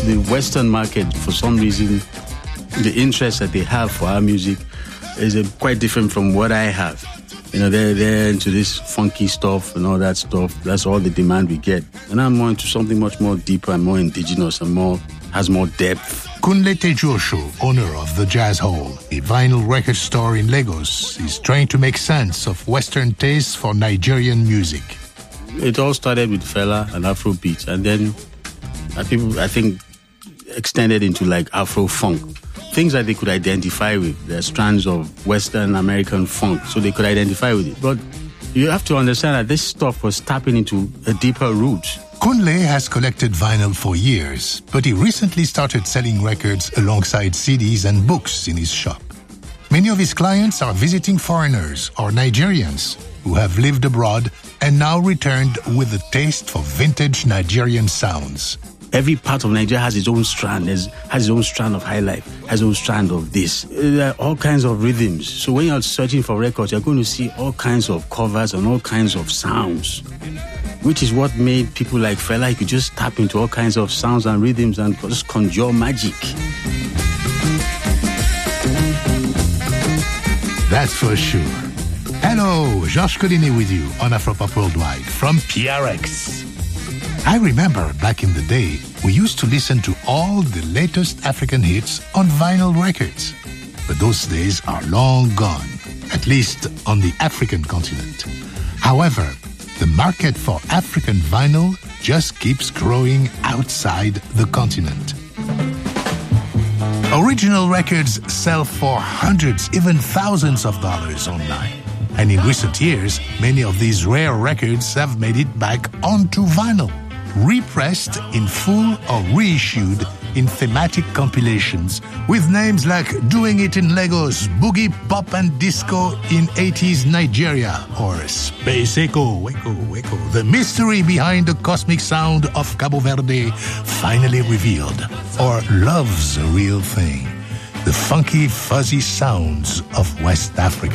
the Western market, for some reason, the interest that they have for our music is quite different from what I have. You know, they're into this funky stuff and all that stuff. That's all the demand we get. And I'm more into something much more deeper and more indigenous and has more depth. Kunle Tejosho, owner of the Jazz Hall, a vinyl record store in Lagos, is trying to make sense of Western tastes for Nigerian music. It all started with Fela and Afro beats, and then people, I think, extended into like Afro funk. Things that they could identify with. There are strands of Western American funk, so they could identify with it. But you have to understand that this stuff was tapping into a deeper root. Kunle has collected vinyl for years, but he recently started selling records alongside CDs and books in his shop. Many of his clients are visiting foreigners or Nigerians who have lived abroad and now returned with a taste for vintage Nigerian sounds. Every part of Nigeria has its own strand, has its own strand of high life, has its own strand of this. There are all kinds of rhythms. So when you're searching for records, you're going to see all kinds of covers and all kinds of sounds, which is what made people like Fela. You could just tap into all kinds of sounds and rhythms and just conjure magic. That's for sure. Hello, Georges Collinet with you on Afropop Worldwide from PRX. I remember back in the day, we used to listen to all the latest African hits on vinyl records. But those days are long gone, at least on the African continent. However, the market for African vinyl just keeps growing outside the continent. Original records sell for hundreds, even thousands of dollars online. And in recent years, many of these rare records have made it back onto vinyl, repressed in full or reissued in thematic compilations with names like Doing It in Lagos, Boogie Pop and Disco in 80s Nigeria, or Space Echo, Weko, the mystery behind the cosmic sound of Cabo Verde finally revealed, or Love's a Real Thing, the funky, fuzzy sounds of West Africa.